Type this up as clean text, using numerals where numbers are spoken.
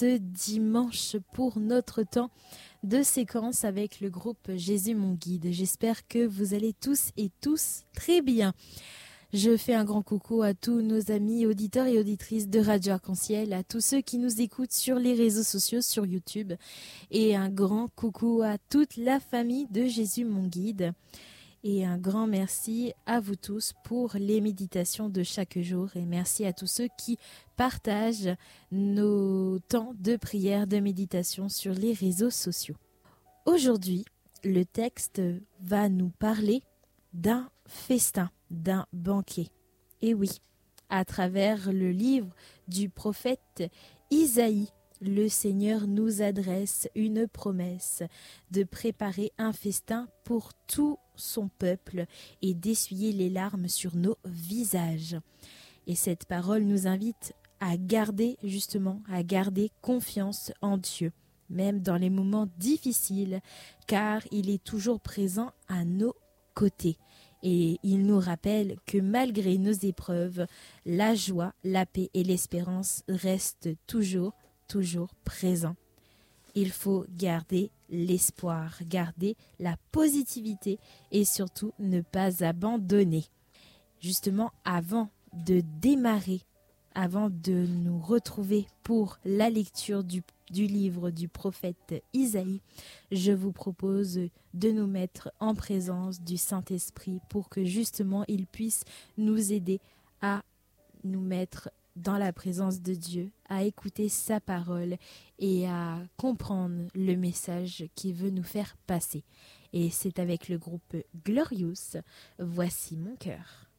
ce dimanche pour notre temps de séquence avec le groupe Jésus mon guide. J'espère que vous allez tous et tous très bien. Je fais un grand coucou à tous nos amis auditeurs et auditrices de Radio Arc-en-Ciel, à tous ceux qui nous écoutent sur les réseaux sociaux, sur YouTube, et un grand coucou à toute la famille de Jésus mon guide. Et un grand merci à vous tous pour les méditations de chaque jour et merci à tous ceux qui partagent nos temps de prière, de méditation sur les réseaux sociaux. Aujourd'hui, le texte va nous parler d'un festin, d'un banquet. Et oui, à travers le livre du prophète Isaïe, le Seigneur nous adresse une promesse de préparer un festin pour tout son peuple et d'essuyer les larmes sur nos visages. Et cette parole nous invite à garder confiance en Dieu, même dans les moments difficiles, car il est toujours présent à nos côtés. Et il nous rappelle que malgré nos épreuves, la joie, la paix et l'espérance restent toujours présents. Il faut garder l'espoir, garder la positivité et surtout ne pas abandonner. Justement, avant de démarrer, avant de nous retrouver pour la lecture du livre du prophète Isaïe, je vous propose de nous mettre en présence du Saint-Esprit pour que justement il puisse nous aider à nous mettre dans la présence de Dieu, à écouter sa parole et à comprendre le message qu'il veut nous faire passer. Et c'est avec le groupe Glorious, Voici mon cœur.